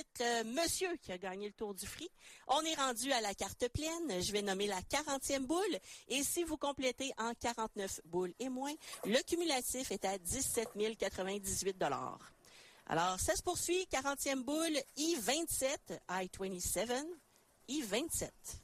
le monsieur qui a gagné le Tour du Free. On est rendu à la carte pleine. Je vais nommer la 40e boule. Et si vous complétez en 49 boules et moins, le cumulatif est à 17 098 $. Alors, ça se poursuit. 40e boule, I-27, I-27, I-27.